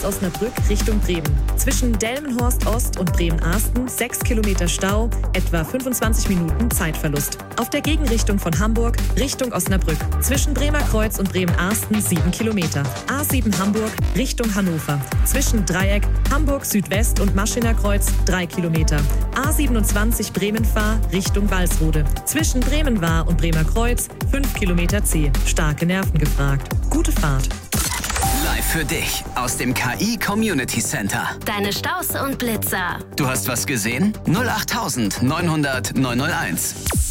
aus Osnabrück Richtung Bremen. Zwischen Delmenhorst Ost und Bremen-Arsten 6 Kilometer Stau, etwa 25 Minuten Zeitverlust. Auf der Gegenrichtung von Hamburg Richtung Osnabrück. Zwischen Bremer Kreuz und Bremen-Arsten 7 Kilometer. A7 Hamburg Richtung Hannover. Zwischen Dreieck, Hamburg Südwest und Maschiner Kreuz 3 Kilometer. A27 Bremen-Fahr Richtung Walsrode. Zwischen Bremen-Wahr und Bremer Kreuz 5 Kilometer zäh. Starke Nerven gefragt. Gute Fahrt. Live für dich aus dem KI Community Center. Deine Staus und Blitzer. Du hast was gesehen? 08900 901.